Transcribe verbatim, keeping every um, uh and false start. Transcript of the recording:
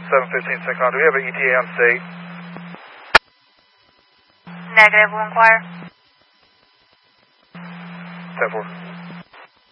seven fifteen SECON. Do we have an E T A on state? Negative, we'll inquire. ten four.